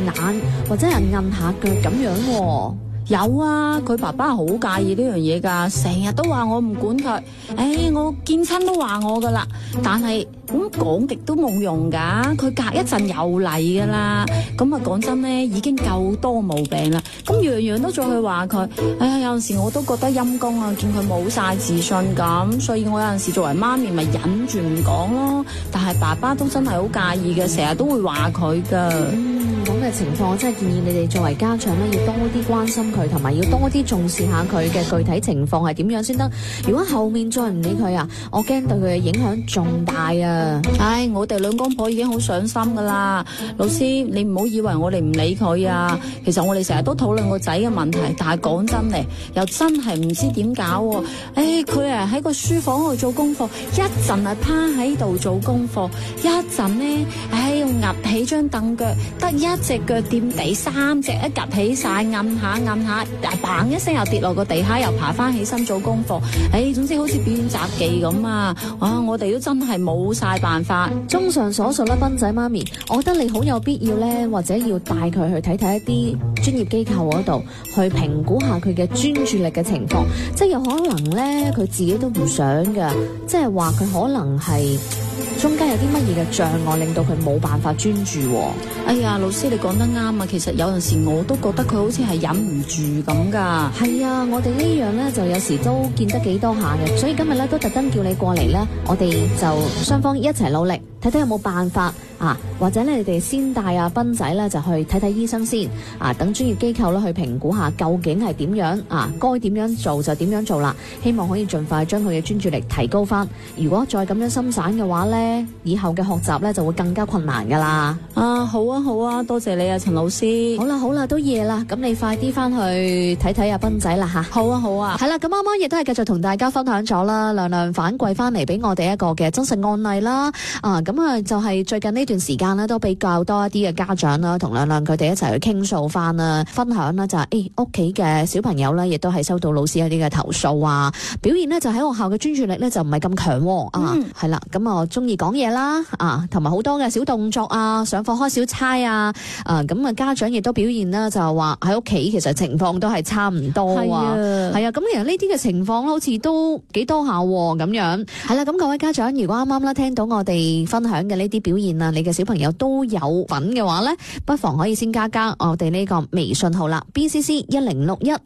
眼或者係摁下腳咁樣喎。 有啊，佢爸爸係好介意呢樣嘢㗎，成日都話我唔管佢。我見親都話我㗎啦，但係咁講極都冇用㗎，佢隔一陣又嚟㗎啦。咁啊講真咧，已經夠多毛病啦。咁樣樣都再去話佢，有陣時我都覺得陰公啊，見佢冇晒自信咁，所以我有陣時作為媽咪咪忍住唔講咯。但係爸爸都真係好介意嘅，成日都會話佢㗎。 咁嘅情況，我真係建議你哋作為家長咧，要多啲關心佢，同埋要多啲重視下佢嘅具體情況係點樣先得。如果後面再唔理佢啊，我驚對佢嘅影響仲大啊！ 我哋兩公婆已經好上心噶啦，老師你唔好以為我哋唔理佢啊。其實我哋成日都討論個仔嘅問題，但係講真咧，又真係唔知點搞喎。佢喺個書房度做功課，一陣係趴喺度做功課，一陣呢，要壓起張凳腳，得一隻腳掂地，三隻一夾起晒，按下，嘭一聲又跌落個地下，又爬翻起身做功課。總之好似表演雜技咁啊！我哋都真係冇晒辦法。 綜上所述啦，斌仔媽咪，我覺得你好有必要咧，或者要帶佢去睇睇一啲專業機構嗰度，去評估下佢嘅專注力嘅情況。即係有可能咧，佢自己都唔想噶，即係話佢可能係中間有啲乜嘢嘅障礙，令到佢冇辦法專注。 老師你講得啱啊！其實有陣時我都覺得佢好似係忍唔住咁噶。 係啊，我哋呢樣咧就有時都見得幾多下嘅，所以今日咧都特登叫你過嚟咧，我哋就雙方一齊努力，睇睇有冇辦法或者咧你哋先帶阿斌仔咧就去睇睇醫生先等專業機構咧去評估下究竟係點樣該點樣做就點樣做啦。希望可以盡快將佢嘅專注力提高翻。如果再咁樣心散嘅話咧，以後嘅學習咧就會更加困難噶啦。 好啊，多謝你啊，陳老師。 好啦，都夜啦，咁你快啲翻去睇睇阿斌仔啦吓。 好啊。 係啦，咁啱啱亦都係繼續同大家分享咗啦，亮亮反饋翻嚟俾我哋一個嘅真實案例啦。就係最近呢段時間咧，都比較多一啲嘅家長啦，同亮亮佢哋一齊去傾訴翻啦，分享啦就係屋企嘅小朋友咧，亦都係收到老師一啲嘅投訴啊，表現咧就喺學校嘅專注力咧就唔係咁強係啦，咁啊中意講嘢啦同埋好多嘅小動作啊，上課開小差啊，家長亦都表現啦，就話喺屋企其實情況都係差唔多係啊，咁其實呢啲嘅情況好似都幾多下咁樣。係啦，咁各位家長，如果啱啱啦聽到我哋分享嘅呢啲表現啊，你嘅小朋友都有份嘅話咧，不妨可以先加我哋呢個微信號啦 ，BCC1061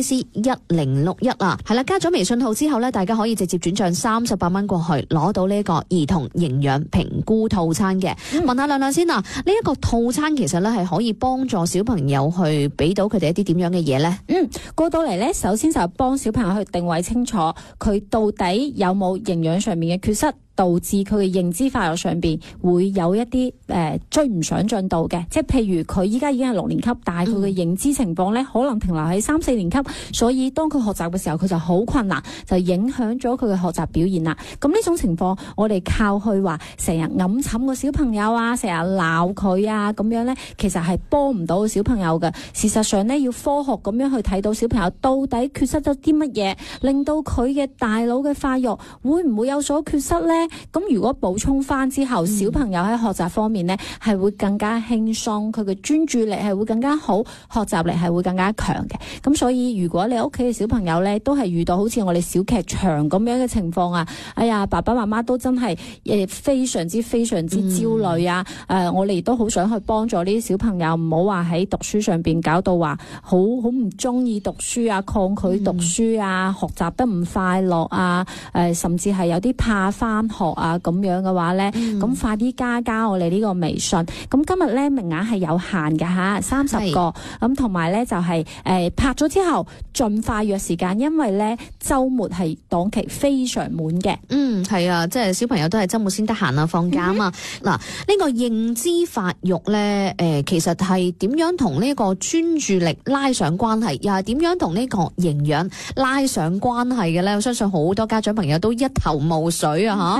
BCC1061啊，係啦，加咗微信號之後咧，大家可以直接轉賬38蚊過去，攞到呢個兒童營養評估套餐嘅。問下亮亮先呢一個套餐其實咧係可以幫助小朋友去俾到佢哋一啲點樣嘅嘢咧？ 過到嚟咧，首先就幫小朋友去定位清楚佢到底有冇營養上面嘅缺失，導致佢嘅認知發育上邊會有一啲追唔上進度嘅，即係譬如佢依家已經係6年級，但係佢嘅認知情況咧可能停留喺3、4年級，所以當佢學習嘅時候佢就好困難，就影響咗佢嘅學習表現啦。咁呢種情況我哋靠去話成日揞沉個小朋友啊，成日鬧佢啊咁樣咧，其實係幫唔到個小朋友嘅。事實上咧，要科學咁樣去睇到小朋友到底缺失咗啲乜嘢，令到佢嘅大腦嘅發育會唔會有所缺失咧？咁如果補充翻之後，小朋友喺學習方面呢係會更加輕鬆，佢嘅專注力係會更加好，學習力係會更加強嘅。咁所以如果你屋企嘅小朋友呢都係遇到好似我哋小劇場咁樣嘅情況啊，爸爸媽媽都真係非常之焦慮啊！我哋都好想去幫助呢啲小朋友，唔好話喺讀書上邊搞到話好唔中意讀書啊，抗拒讀書啊，學習得唔快樂啊，甚至係有啲怕翻學啊咁樣嘅話咧，咁快啲加我哋呢個微信。咁今日咧名額係有限嘅吓，30個。咁同埋咧就係拍咗之後盡快約時間，因為咧週末係檔期非常滿嘅。 係啊，即係小朋友都係週末先得閒啊，放假啊嘛。嗱，呢個認知發育咧，其實係點樣同呢個專注力拉上關係，又係點樣同呢個營養拉上關係嘅咧？我相信好多家長朋友都一頭霧水啊吓。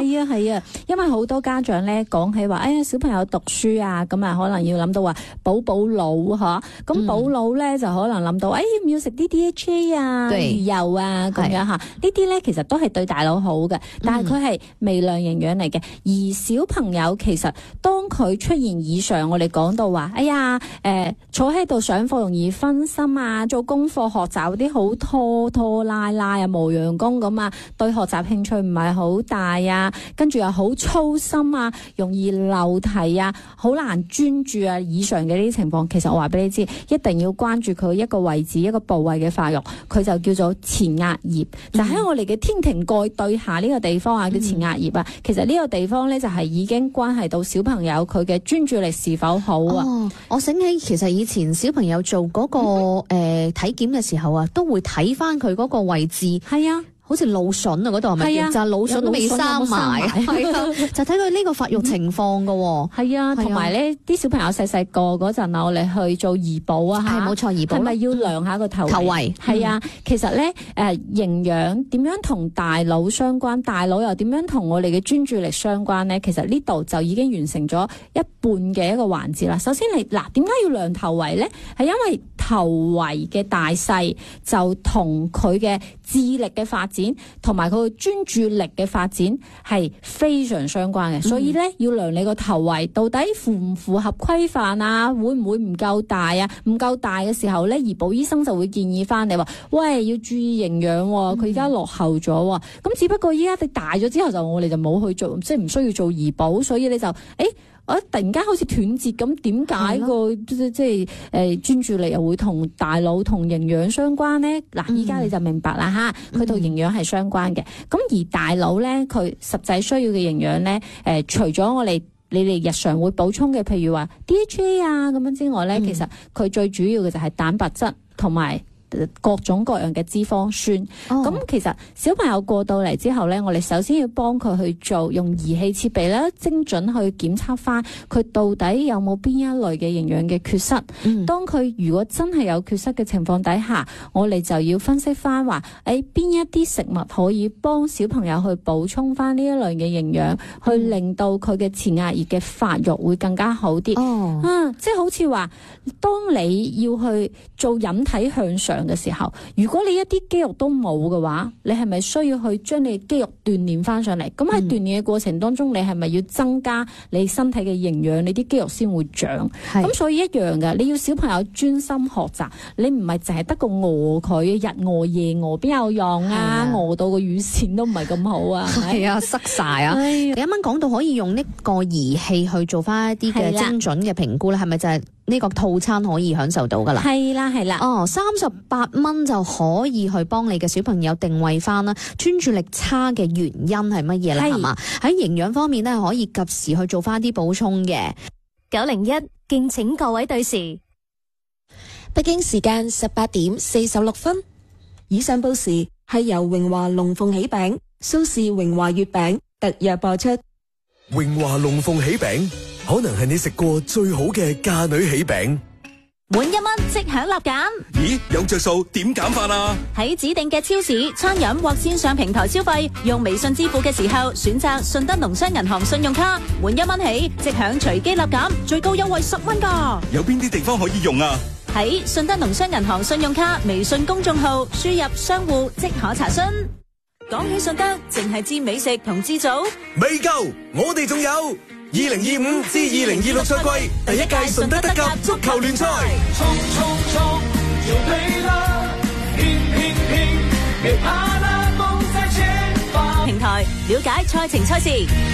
係啊係啊，因為好多家長咧講起話，哎呀小朋友讀書啊，咁啊可能要諗到話補腦嚇，咁補腦咧就可能諗到，要唔要食啲 DHA 啊、魚油啊咁樣嚇，呢啲咧其實都係對大腦好嘅，但係佢係微量營養嚟嘅。而小朋友其實當佢出現以上，我哋講到話，坐喺度上課容易分心啊，做功課學習嗰啲好拖拖拉拉啊，磨洋工咁啊，對學習興趣唔係好大啊，跟住又好粗心啊，容易漏題啊，好難專注啊，以上嘅呢啲情況，其實我話俾你知，一定要關注佢一個位置一個部位嘅發育，佢就叫做前額葉，就喺我哋嘅天庭蓋對下呢個地方啊，叫前額葉啊。其實呢個地方咧就係已經關係到小朋友佢嘅專注力是否好啊。 我醒起其實以前小朋友做嗰個體檢嘅時候啊，都會睇翻佢嗰個位置。係啊。好似腦筍啊，嗰度係咪？係啊，就係腦筍都未生埋，係啊，就睇佢呢個發育情況噶。 係啊，同埋咧，啲小朋友細細個嗰陣啊，我哋去做兒保啊，係冇錯，兒保係咪要量下個頭圍？係啊，其實咧，營養點樣同大腦相關？大腦又點樣同我哋嘅專注力相關咧？其實呢度就已經完成咗一半嘅一個環節啦。首先點解要量頭圍咧？係因為頭圍嘅大細就同佢嘅智力嘅發展同埋佢嘅專注力嘅發展係非常相關嘅，所以咧要量你個頭圍到底符唔符合規範啊？會唔會唔夠大啊？唔夠大嘅時候咧，兒保醫生就會建議翻你話，喂，要注意營養喎，佢而家落後咗喎。咁只不過依家你大咗之後我哋就冇去做，即係唔需要做兒保，所以你就我突然間好似斷節咁，點解個即係專注力又會同大腦同營養相關呢？依家你就明白啦嚇，佢同營養係相關嘅。咁而大腦咧，佢實際需要嘅營養咧，除咗你哋日常會補充嘅，譬如話 DHA 啊咁樣之外咧，其實佢最主要嘅就係蛋白質同埋各種各樣嘅脂肪酸。咁其實小朋友過到嚟之後咧，我哋首先要幫佢去做用儀器設備咧，精準去檢測翻佢到底有冇邊一類嘅營養嘅缺失。當佢如果真係有缺失嘅情況底下，我哋就要分析翻話，邊一啲食物可以幫小朋友去補充翻呢一類嘅營養，去令到佢嘅前額葉嘅發育會更加好啲。即係好似話，當你要去做引體向上嘅時候，如果你一啲肌肉都冇嘅話，你係咪需要去將你肌肉鍛煉翻上嚟？咁喺鍛煉嘅過程當中，你係咪要增加你身體嘅營養，你啲肌肉先會長？咁所以一樣嘅，你要小朋友專心學習，你唔係淨係得個餓佢，日餓夜餓邊有用啊？餓到個乳腺都唔係咁好啊！ 係啊，塞晒啊！你啱啱講到可以用呢個儀器去做翻一啲嘅精準嘅評估咧，係咪就係呢個套餐可以享受到噶啦？係啦。38蚊就可以去幫你嘅小朋友定位翻啦，專注力差嘅原因係乜嘢啦？係嘛？喺營養方面咧，可以及時去做翻啲補充嘅。 901，敬請各位對時。 北京時間18:46。以上報時係由榮華龍鳳喜餅、蘇氏榮華月餅特約播出。 榮華龍鳳喜餅可能係你食過最好嘅嫁女喜餅。 滿1蚊即享立減。 咦，有着數點減法啊？ 喺指定嘅超市、餐飲或線上平台消費，用微信支付嘅時候，選擇順德農商銀行信用卡，滿1蚊起即享隨機立減，最高優惠10蚊㗎。 有邊啲地方可以用啊？ 喺順德農商銀行信用卡微信公眾號輸入商戶即可查詢。講起順德，淨係知美食同知組未夠，我哋仲有2025至2026賽季第一屆順德德甲足球聯賽。 衝衝衝，有淚了，拼拼拼，別怕了，夢在前方。 平台了解賽程賽事。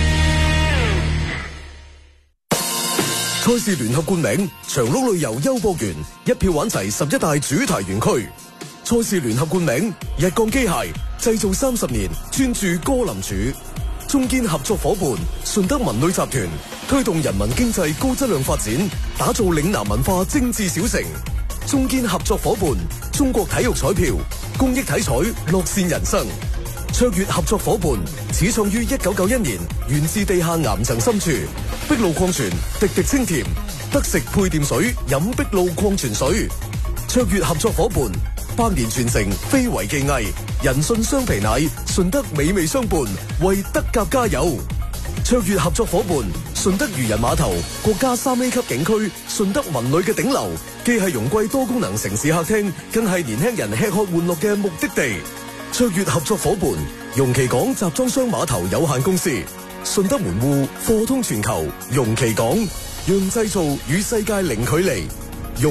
賽事聯合冠名長鹿旅遊優博園，一票玩齊11大主題園區。賽事聯合冠名日鋼機械，製造30年，專注歌林柱。中堅合作伙伴順德文旅集團，推動人民經濟高質量發展，打造嶺南文化精緻小城。中堅合作伙伴中國體育彩票，公益體彩樂善人生。卓越合作伙伴始創於1991年，源自地下岩層深處。碧露礦泉滴滴清甜，得食配電水，飲碧露礦泉水。卓越合作伙伴百年傳承，非遺技藝，人信雙皮奶，順德美味相伴，為德甲加油。卓越合作伙伴，順德漁人碼頭，國家3A 級景區，順德文旅嘅頂流，既係容桂多功能城市客廳，更係年輕人吃喝玩樂嘅目的地。卓越合作伙伴，容其港集裝箱碼頭有限公司，順德門戶，貨通全球，容其港，讓製造與世界零距離。